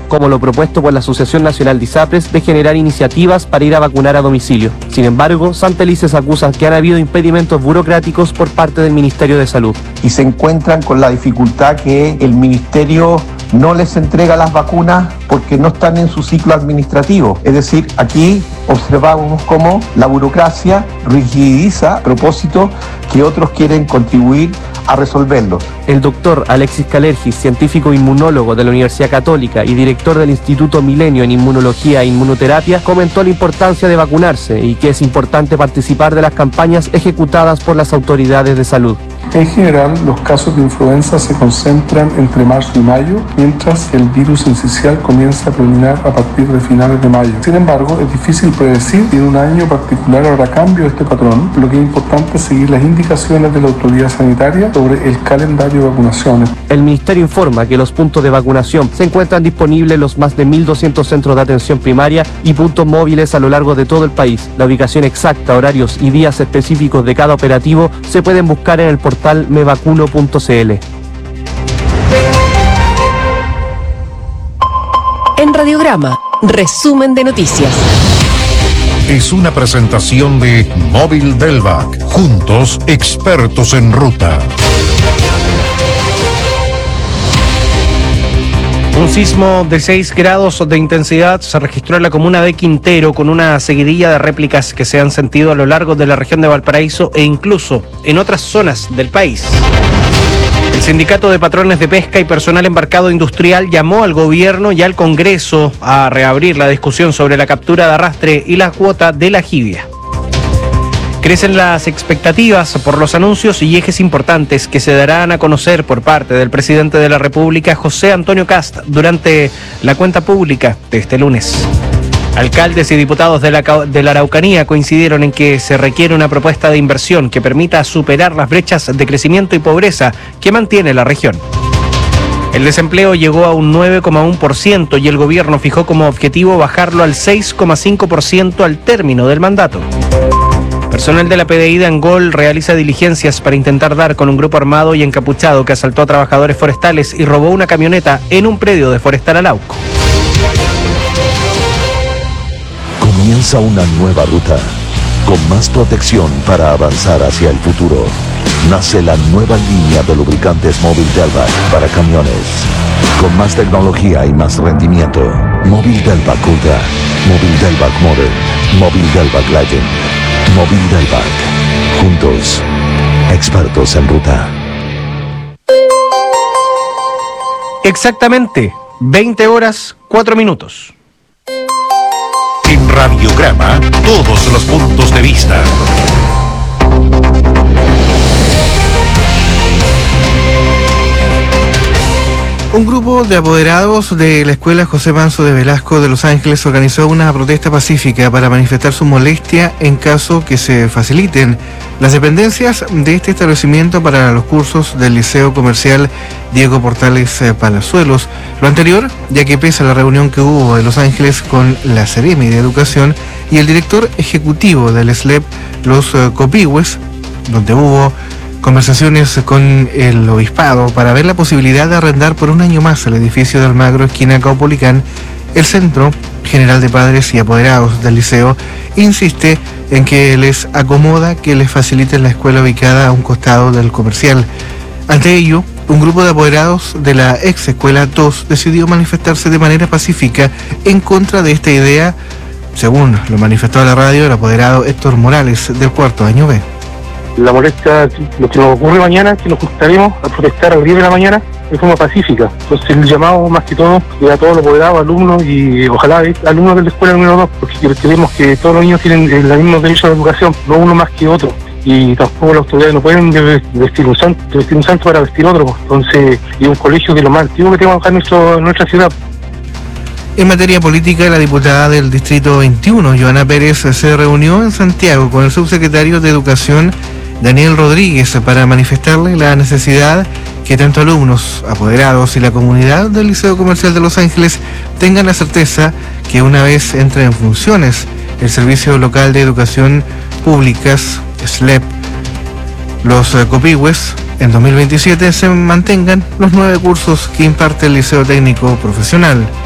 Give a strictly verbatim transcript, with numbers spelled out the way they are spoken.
como lo propuesto por la Asociación Nacional de ISAPRES de generar iniciativas para ir a vacunar a domicilio. Sin embargo, Santa Elíseas acusa que han habido impedimentos burocráticos por parte del Ministerio de Salud. Y se encuentran con la dificultad que el Ministerio no les entrega las vacunas porque no están en su ciclo administrativo. Es decir, aquí observamos cómo la burocracia rigidiza a propósito que otros quieren contribuir a resolverlo. El doctor Alexis Calergis, científico inmunólogo de la Universidad Católica y director del Instituto Milenio en Inmunología e Inmunoterapia, comentó la importancia de vacunarse y que es importante participar de las campañas ejecutadas por las autoridades de salud. En general, los casos de influenza se concentran entre marzo y mayo, mientras el virus incisional comienza a predominar a partir de finales de mayo. Sin embargo, es difícil predecir si en un año particular habrá cambio de este patrón, lo que es importante es seguir las indicaciones de la autoridad sanitaria sobre el calendario de vacunaciones. El Ministerio informa que los puntos de vacunación se encuentran disponibles en los más de mil doscientos centros de atención primaria y puntos móviles a lo largo de todo el país. La ubicación exacta, horarios y días específicos de cada operativo se pueden buscar en el portal me vacuno punto c l. En Radiograma, resumen de noticias. Es una presentación de Móvil Delvac. Juntos, expertos en ruta. Un sismo de seis grados de intensidad se registró en la comuna de Quintero, con una seguidilla de réplicas que se han sentido a lo largo de la región de Valparaíso e incluso en otras zonas del país. El Sindicato de Patrones de Pesca y Personal Embarcado Industrial llamó al gobierno y al Congreso a reabrir la discusión sobre la captura de arrastre y la cuota de la jibia. Crecen las expectativas por los anuncios y ejes importantes que se darán a conocer por parte del presidente de la República, José Antonio Kast, durante la cuenta pública de este lunes. Alcaldes y diputados de la, de la Araucanía coincidieron en que se requiere una propuesta de inversión que permita superar las brechas de crecimiento y pobreza que mantiene la región. El desempleo llegó a un nueve coma uno por ciento y el gobierno fijó como objetivo bajarlo al seis coma cinco por ciento al término del mandato. Personal de la P D I de Angol realiza diligencias para intentar dar con un grupo armado y encapuchado que asaltó a trabajadores forestales y robó una camioneta en un predio de Forestal Arauco. Comienza una nueva ruta, con más protección para avanzar hacia el futuro. Nace la nueva línea de lubricantes Móvil Delvac para camiones. Con más tecnología y más rendimiento. Móvil Delvac Ultra, Móvil Delvac Modern, Móvil Delvac Legend. Móvil Delvac. Juntos, expertos en ruta. Exactamente, veinte horas, cuatro minutos. En Radiograma, todos los puntos de vista. Un grupo de apoderados de la Escuela José Manso de Velasco de Los Ángeles organizó una protesta pacífica para manifestar su molestia en caso que se faciliten las dependencias de este establecimiento para los cursos del Liceo Comercial Diego Portales Palazuelos. Lo anterior, ya que pese a la reunión que hubo en Los Ángeles con la Seremi de Educación y el director ejecutivo del S L E P, los Copihue, donde hubo conversaciones con el obispado para ver la posibilidad de arrendar por un año más el edificio de Almagro, esquina Caupolicán, el Centro General de Padres y Apoderados del Liceo insiste en que les acomoda que les faciliten la escuela ubicada a un costado del comercial. Ante ello, un grupo de apoderados de la ex escuela dos decidió manifestarse de manera pacífica en contra de esta idea, según lo manifestó a la radio el apoderado Héctor Morales del cuarto año B. La molestia, lo que nos ocurre mañana es que nos juntaremos a protestar a las diez de la mañana de forma pacífica. Entonces el llamado más que todo es a todos los apoderados, alumnos y ojalá alumnos de la escuela número dos, porque queremos que todos los niños tienen el mismo derecho a la educación, no uno más que otro. Y tampoco las autoridades no pueden vestir un santo, vestir un santo para vestir otro. Entonces, es un colegio que es lo más antiguo que tenemos acá en nuestro, nuestra ciudad. En materia política, la diputada del Distrito veintiuno, Joana Pérez, se reunió en Santiago con el subsecretario de Educación, Daniel Rodríguez, para manifestarle la necesidad que tanto alumnos, apoderados y la comunidad del Liceo Comercial de Los Ángeles tengan la certeza que una vez entre en funciones el Servicio Local de Educación Públicas, S L E P, los Copihues, en dos mil veintisiete se mantengan los nueve cursos que imparte el Liceo Técnico Profesional.